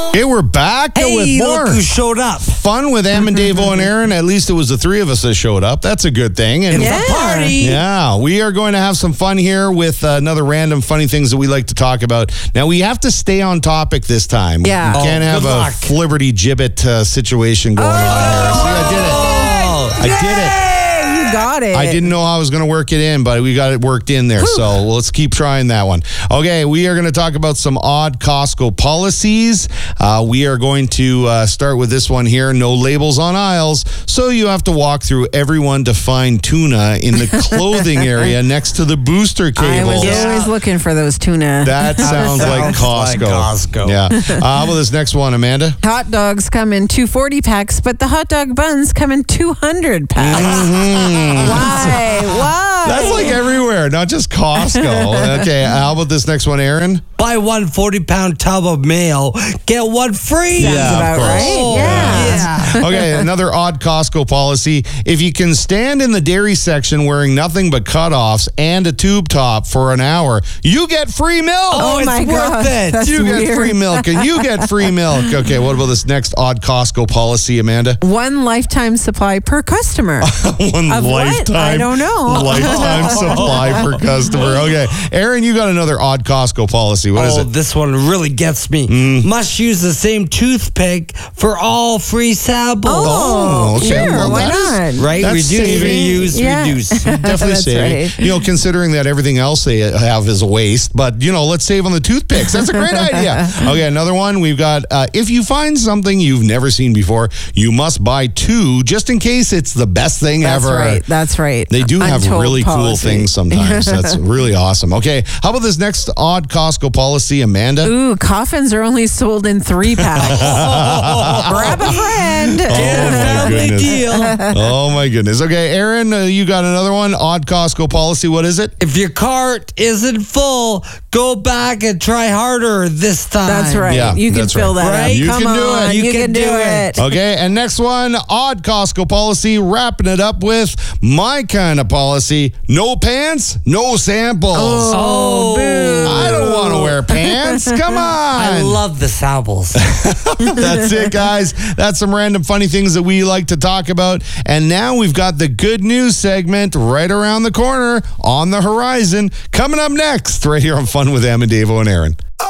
Hey, we're back with Hey, more look who showed up. fun with Am and Davo and Aaron. At least it was the three of us that showed up. That's a good thing. And It's a party. yeah, we are going to have some fun here with another random funny things that we like to talk about. Now, we have to stay on topic this time. Yeah. We can't have good a luck. Flibberty Gibbet situation going on here. See, I did it. I did it. You got it. I didn't know how I was going to work it in, but we got it worked in there. So let's keep trying that one. Okay, we are going to talk about some odd Costco policies. We are going to start with this one here. No labels on aisles. So you have to walk through everyone to find tuna in the clothing area next to the booster I cables. was always looking for those tuna. That sounds like Costco. Costco. Yeah. How about this next one, Amanda? Hot dogs come in 240 packs, but the hot dog buns come in 200 packs. Why? Why? That's like everywhere, not just Costco. Okay, how about this next one, Aaron? Buy one 40-pound tub of mayo, get one free. Sounds Yeah, of about course. right. Yeah. Okay, another odd Costco policy. If you can stand in the dairy section wearing nothing but cutoffs and a tube top for an hour, you get free milk. Oh, it's my worth God. it. That's You get weird. free milk, and you get free milk. Okay, what about this next odd Costco policy, Amanda? One lifetime supply per customer. One Of what? lifetime. I don't know. Lifetime supply per customer. Okay, Aaron, you got another odd Costco policy. What is Oh, it? this one really gets me. Must use the same toothpick for all free samples. Oh, okay. Sure, Well, why that is- not? Right? That's Reduce, saving. reuse, Yeah. reduce. Definitely That's saving. right. You know, considering that everything else they have is a waste, but you know, let's save on the toothpicks. That's a great idea. Okay, another one. We've got if you find something you've never seen before, you must buy two just in case it's the best thing That's ever. right. That's right. They do have Untold really cool policy. things sometimes. That's really awesome. Okay, how about this next odd Costco policy, Amanda? Ooh, coffins are only sold in 3 packs. Grab a friend. Get a Oh, my family goodness. deal. Oh my goodness. Okay, Aaron, you got another one. Odd Costco policy. What is it? If your cart isn't full, go back and try harder this time. That's right. Yeah, you can that's fill right. that Right? up. You Come can do on. it. You can do it. Okay, and next one, odd Costco policy, wrapping it up with my kind of policy, no pants, no samples. Oh, I don't want to wear pants. Come on. I love the samples. That's it, guys. That's some random funny things that we like to talk about. And now we've got the good news segment right around the corner on the horizon. Coming up next, right here on Fun with Am and Davo and Aaron.